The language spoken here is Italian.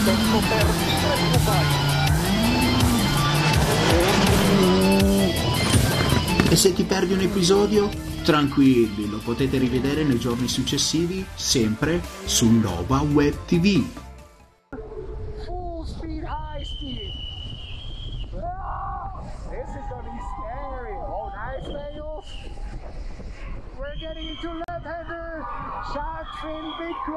tempo per preoccupare. E se ti perdi un episodio, tranquilli, lo potete rivedere nei giorni successivi, sempre su Nova Web TV. Full speed, high speed. Ah, this is gonna be scary. Oh, nice, Bengals. We're getting into left-hander. Shark fin, big